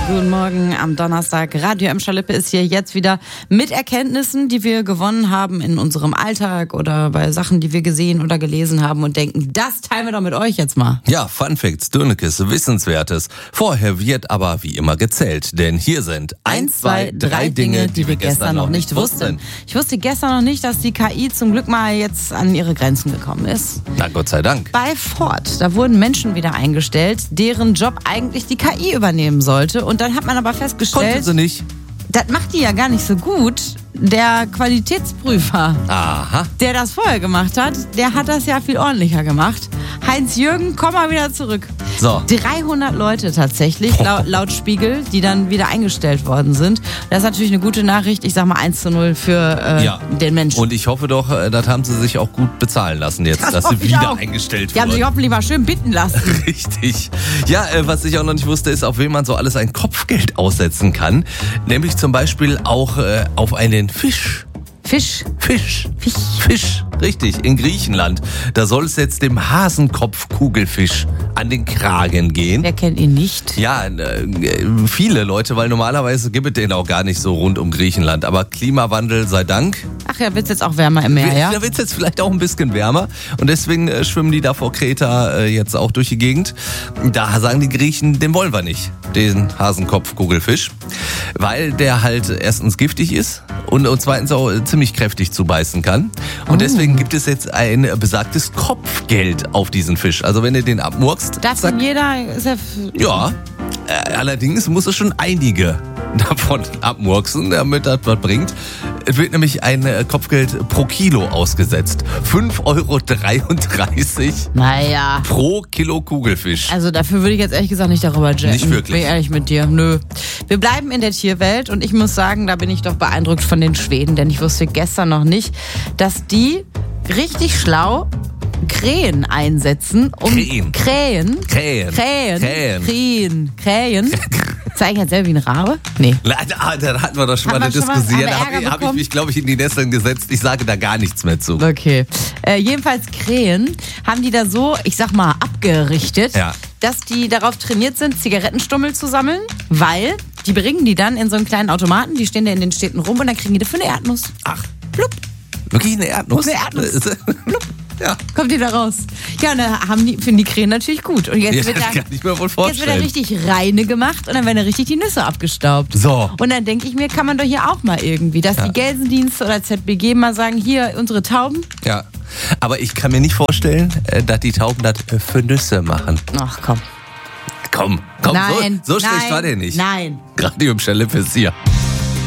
Guten Morgen am Donnerstag. Radio M. Schalippe ist hier jetzt wieder mit Erkenntnissen, die wir gewonnen haben in unserem Alltag oder bei Sachen, die wir gesehen oder gelesen haben und denken, das teilen wir doch mit euch jetzt mal. Ja, Fun Facts, Dönekes, Wissenswertes. Vorher wird aber wie immer gezählt, denn hier sind 1, 2, 3 Dinge, die wir gestern noch nicht wussten. Ich wusste gestern noch nicht, dass die KI zum Glück mal jetzt an ihre Grenzen gekommen ist. Na Gott sei Dank. Bei Ford, da wurden Menschen wieder eingestellt, deren Job eigentlich die KI übernehmen sollte. Und dann hat man aber festgestellt, Konnte sie nicht. das macht die ja gar nicht so gut. Der Qualitätsprüfer, Aha. der das vorher gemacht hat, der hat das ja viel ordentlicher gemacht. Heinz-Jürgen, komm mal wieder zurück. So. 300 Leute tatsächlich, laut Spiegel, die dann wieder eingestellt worden sind. Das ist natürlich eine gute Nachricht. Ich sag mal 1:0 für den Menschen. Und ich hoffe doch, das haben sie sich auch gut bezahlen lassen jetzt, dass sie wieder eingestellt Die haben sich wurden. hoffentlich mal schön bitten lassen. Richtig. Ja, was ich auch noch nicht wusste, ist, auf wen man so alles ein Kopfgeld aussetzen kann. Nämlich zum Beispiel auch auf einen Fisch. Fisch. Richtig, in Griechenland. Da soll es jetzt dem Hasenkopfkugelfisch an den Kragen gehen. Wer kennt ihn nicht? Ja, viele Leute, weil normalerweise gibt es den auch gar nicht so rund um Griechenland. Aber Klimawandel sei Dank. Ach ja, wird's jetzt auch wärmer im Meer, ja? Da wird's jetzt vielleicht auch ein bisschen wärmer. Und deswegen schwimmen die da vor Kreta jetzt auch durch die Gegend. Da sagen die Griechen, den wollen wir nicht, den Hasenkopfkugelfisch. Weil der halt erstens giftig ist und zweitens auch ziemlich kräftig zubeißen kann. Und deswegen gibt es jetzt ein besagtes Kopfgeld auf diesen Fisch. Also wenn du den abmurkst... Darf denn jeder... Ja, allerdings muss es schon einige davon abmurksen, damit das was bringt. Es wird nämlich ein Kopfgeld pro Kilo ausgesetzt. 5,33 € Naja. pro Kilo Kugelfisch. Also dafür würde ich jetzt ehrlich gesagt nicht darüber jetten. Nicht wirklich. Bin ehrlich mit dir, nö. Wir bleiben in der Tierwelt und ich muss sagen, da bin ich doch beeindruckt von den Schweden, denn ich wusste gestern noch nicht, dass die richtig schlau Krähen einsetzen, um Krähen. Zeige ich jetzt selber wie ein Rabe? Nee. Da hatten wir doch schon mal eine Diskussion. Da habe ich mich, glaube ich, in die Nesseln gesetzt. Ich sage da gar nichts mehr zu. Okay. Jedenfalls Krähen haben die da so, ich sag mal, abgerichtet, dass die darauf trainiert sind, Zigarettenstummel zu sammeln, weil die bringen die dann in so einen kleinen Automaten, die stehen da in den Städten rum und dann kriegen die dafür eine Erdnuss. Ach. Plupp. Wirklich eine Erdnuss? Eine Erdnuss. Plupp. Ja. Kommt die da raus? Ja, und dann finden die Krähen natürlich gut. Und jetzt wird kann ich mir wohl vorstellen. Jetzt wird da richtig reine gemacht und dann werden da richtig die Nüsse abgestaubt. So. Und dann denke ich mir, kann man doch hier auch mal irgendwie, dass die Gelsendienste oder ZBG mal sagen, hier, unsere Tauben. Ja, aber ich kann mir nicht vorstellen, dass die Tauben das für Nüsse machen. Ach, komm. Komm, Nein, so schlecht war der nicht. Nein. Radio im Schalippe ist hier.